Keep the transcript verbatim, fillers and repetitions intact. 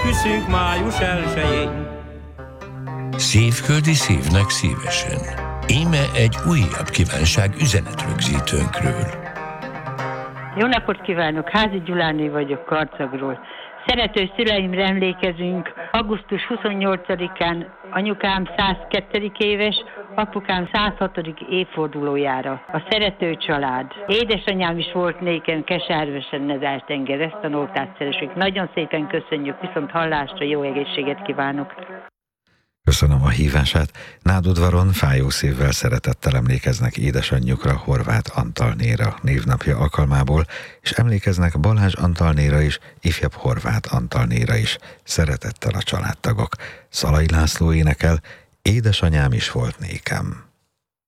esküszünk május elsején. Szívföldi szívnek szívesen. Íme egy újabb kívánság üzenetrögzítőnkről. Jó napot kívánok! Házi Gyuláné vagyok Karcagról. Szerető szüleimre emlékezünk. augusztus huszonnyolcadikán anyukám százkettő éves, apukám százhatodik évfordulójára. A szerető család. Édesanyám is volt nékem, keservesen nedelt engem, ezt a nótát szeressük. Nagyon szépen köszönjük, viszont hallásra, jó egészséget kívánok! Köszönöm a hívását. Nádudvaron fájó szívvel szeretettel emlékeznek édesanyjukra, Horváth Antalnéra névnapja alkalmából, és emlékeznek Balázs Antalnéra is, ifjabb Horváth Antalnéra is. Szeretettel a családtagok. Szalai László énekel, édesanyám is volt nékem.